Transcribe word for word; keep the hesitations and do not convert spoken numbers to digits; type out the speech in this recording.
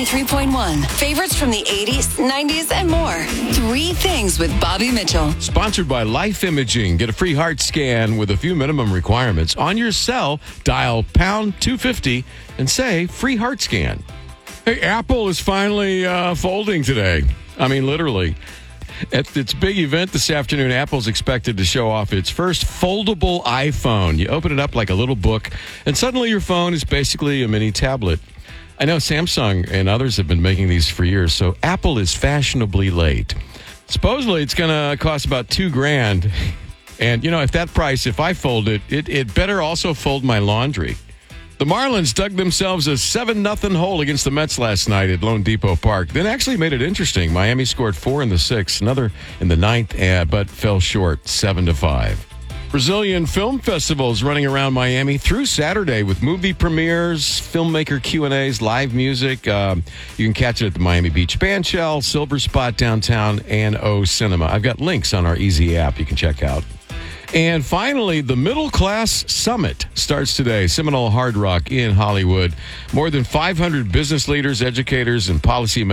ninety-three point one. Favorites from the eighties, nineties, and more. Three Things with Bobby Mitchell. Sponsored by Life Imaging. Get a free heart scan with a few minimum requirements. On your cell, dial pound two fifty and say free heart scan. Hey, Apple is finally uh, folding today. I mean, literally. At its big event this afternoon, Apple's expected to show off its first foldable iPhone. You open it up like a little book, and suddenly your phone is basically a mini tablet. I know Samsung and others have been making these for years, so Apple is fashionably late. Supposedly, it's going to cost about two grand. And, you know, at that price, if I fold it, it, it better also fold my laundry. The Marlins dug themselves a seven nothing hole against the Mets last night at Lone Depot Park. Then actually made it interesting. Miami scored four in the sixth, another in the ninth, uh, but fell short, seven to five. Brazilian Film Festival is running around Miami through Saturday with movie premieres, filmmaker Q and A's, live music. Um, you can catch it at the Miami Beach Bandshell, Silver Spot downtown, and O Cinema. I've got links on our Easy app you can check out. And finally, the Middle Class Summit starts today, Seminole Hard Rock in Hollywood. More than five hundred business leaders, educators, and policy